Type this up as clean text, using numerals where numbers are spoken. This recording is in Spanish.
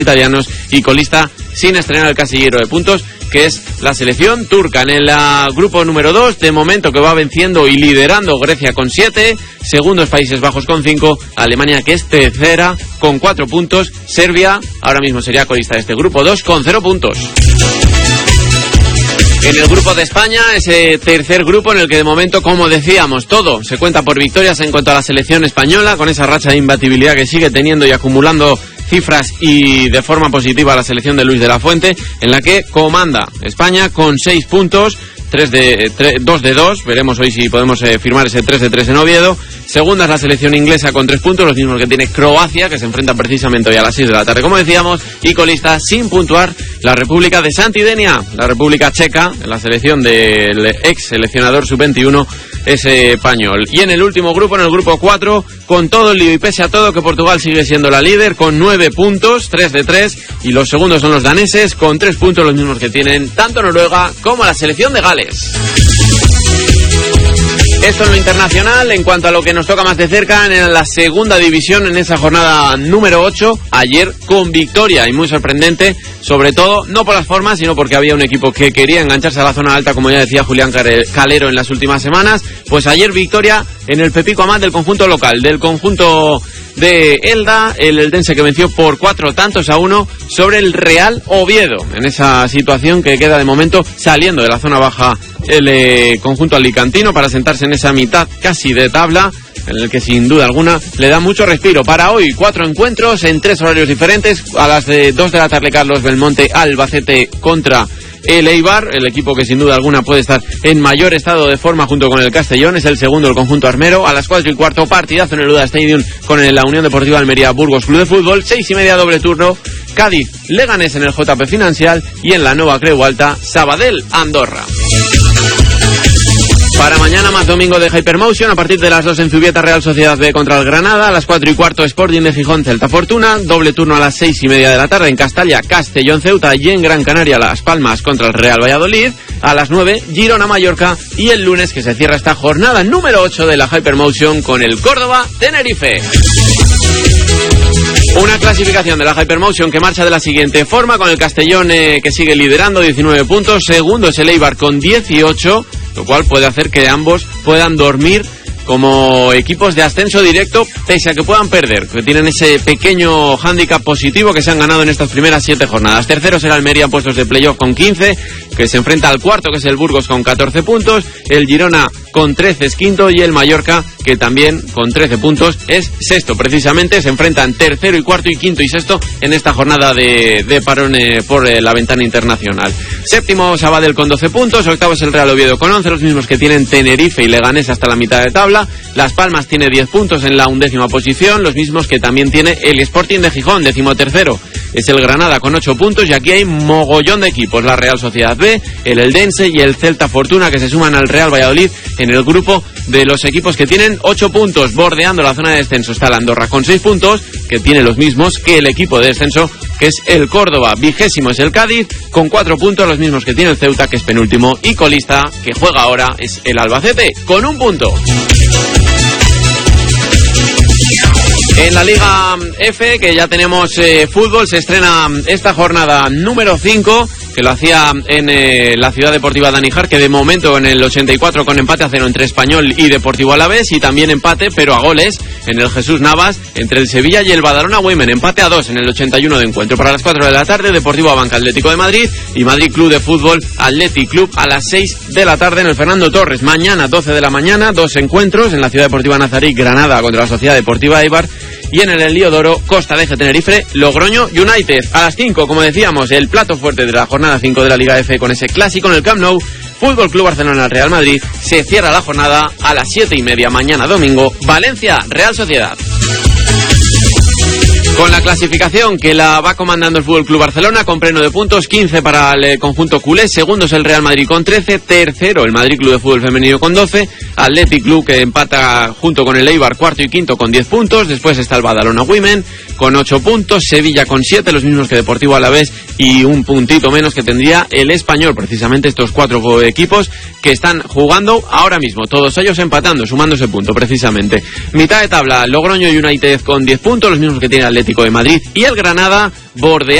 italianos, y colista sin estrenar el casillero de puntos, que es la selección turca. En el grupo número 2, de momento que va venciendo y liderando Grecia con 7, segundos Países Bajos con 5, Alemania, que es tercera con 4 puntos, Serbia ahora mismo sería colista de este grupo 2 con 0 puntos. En el grupo de España, ese tercer grupo en el que de momento, como decíamos, todo se cuenta por victorias en cuanto a la selección española, con esa racha de imbatibilidad que sigue teniendo y acumulando cifras y de forma positiva la selección de Luis de la Fuente, en la que comanda España con 6 puntos, 2 de 2, veremos hoy si podemos firmar ese 3 de 3 en Oviedo. Segunda es la selección inglesa con 3 puntos, los mismos que tiene Croacia, que se enfrenta precisamente hoy a las 6 de la tarde, como decíamos, y colista sin puntuar la República de Santidenia, la República Checa, la selección del ex seleccionador sub-21 español. Y en el último grupo, en el grupo 4, con todo el lío y pese a todo, que Portugal sigue siendo la líder con 9 puntos, 3 de 3, y los segundos son los daneses con 3 puntos, los mismos que tienen tanto Noruega como la selección de Gales. Esto en lo internacional. En cuanto a lo que nos toca más de cerca, en la segunda división, en esa jornada número 8, ayer con victoria, y muy sorprendente, sobre todo no por las formas, sino porque había un equipo que quería engancharse a la zona alta, como ya decía Julián Calero en las últimas semanas. Pues ayer victoria en el Pepico Amat del conjunto local, del conjunto de Elda, el eldense, que venció por 4-1 sobre el Real Oviedo, en esa situación que queda de momento saliendo de la zona baja el conjunto alicantino para sentarse en esa mitad casi de tabla, en el que sin duda alguna le da mucho respiro. Para hoy, 4 encuentros en 3 horarios diferentes. A las 2 de la tarde, Carlos Belmonte, Albacete contra el Eibar, el equipo que sin duda alguna puede estar en mayor estado de forma junto con el Castellón, es el segundo, el conjunto armero. A las 4:15, partidazo en el Uda Stadium con la Unión Deportiva Almería Burgos Club de Fútbol. 6:30, doble turno, Cádiz Leganés en el JP Financial, y en la Nova Creu Alta, Sabadell Andorra. Para mañana, más domingo de Hypermotion, a partir de las 2 en Zubieta, Real Sociedad B contra el Granada. A las 4:15, Sporting de Gijón, Celta Fortuna. Doble turno a las 6:30 de la tarde en Castalla, Castellón Ceuta, y en Gran Canaria, Las Palmas contra el Real Valladolid. A las 9, Girona Mallorca, y el lunes que se cierra esta jornada número 8 de la Hypermotion con el Córdoba Tenerife. Una clasificación de la Hypermotion que marcha de la siguiente forma, con el Castellón que sigue liderando, 19 puntos. Segundo es el Eibar con 18, lo cual puede hacer que ambos puedan dormir como equipos de ascenso directo, pese a que puedan perder, que tienen ese pequeño hándicap positivo que se han ganado en estas primeras 7 jornadas. Tercero será el Almería en puestos de playoff con 15, que se enfrenta al cuarto, que es el Burgos, con 14 puntos. El Girona con 13 es quinto, y el Mallorca, que también con 13 puntos es sexto. Precisamente se enfrentan tercero y cuarto, y quinto y sexto en esta jornada de parón por la ventana internacional. Séptimo, Sabadell con 12 puntos. Octavo es el Real Oviedo con 11, los mismos que tienen Tenerife y Leganés hasta la mitad de tabla. Las Palmas tiene 10 puntos en la 11ª posición, los mismos que también tiene el Sporting de Gijón. 13º es el Granada con 8 puntos, y aquí hay mogollón de equipos: la Real Sociedad B, el Eldense y el Celta Fortuna, que se suman al Real Valladolid en el grupo de los equipos que tienen 8 puntos. Bordeando la zona de descenso está la Andorra con 6 puntos, que tiene los mismos que el equipo de descenso, que es el Córdoba. 20º es el Cádiz con 4 puntos, los mismos que tiene el Ceuta, que es penúltimo, y colista, que juega ahora, es el Albacete con 1 punto. En la Liga F, que ya tenemos fútbol, se estrena esta jornada número 5, que lo hacía en la Ciudad Deportiva de Aníjar, que de momento en el 84 con empate a 0 entre Español y Deportivo Alavés, y también empate, pero a goles, en el Jesús Navas entre el Sevilla y el Badalona Women. Empate a 2 en el 81 de encuentro. Para las 4 de la tarde, Deportivo Abanca Atlético de Madrid, y Madrid Club de Fútbol Athletic Club a las 6 de la tarde en el Fernando Torres. Mañana, 12 de la mañana, 2 encuentros en la Ciudad Deportiva Nazarí, Granada contra la Sociedad Deportiva Eibar, y en el Heliodoro, Costa de Tenerife, Logroño United. A las 5, como decíamos, el plato fuerte de la jornada 5 de la Liga F, con ese clásico en el Camp Nou, Fútbol Club Barcelona Real Madrid. Se cierra la jornada a las 7:30 mañana domingo, Valencia Real Sociedad. Con la clasificación que la va comandando el Fútbol Club Barcelona, con pleno de puntos, 15 para el conjunto culé. Segundo es el Real Madrid con 13, tercero el Madrid Club de Fútbol Femenino con 12, Athletic Club, que empata junto con el Eibar, cuarto y quinto con 10 puntos. Después está el Badalona Women con 8 puntos, Sevilla con 7, los mismos que Deportivo Alavés, y un puntito menos que tendría el Español. Precisamente estos 4 equipos que están jugando ahora mismo, todos ellos empatando, sumándose punto precisamente. Mitad de tabla, Logroño United con 10 puntos, los mismos que tiene Athletic Atlético de Madrid y el Granada bordeando